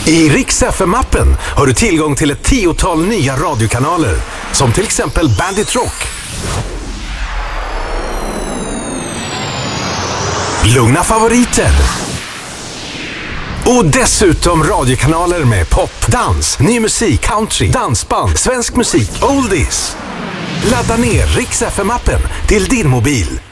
I Rix FM-appen har du tillgång till ett 10-tal nya radiokanaler, som till exempel Bandit Rock, Lugna favoriter och dessutom radiokanaler med pop, dans, ny musik, country, dansband, svensk musik, oldies. Ladda ner Rix FM-appen till din mobil.